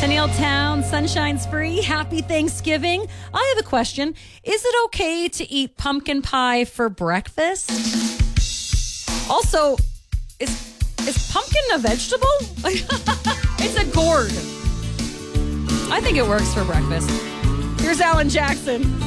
Tenniel Town, sunshine's free. Happy Thanksgiving. I have a question. Is it okay to eat pumpkin pie for breakfast? Also, is pumpkin a vegetable? It's a gourd. I think it works for breakfast. Here's Alan Jackson.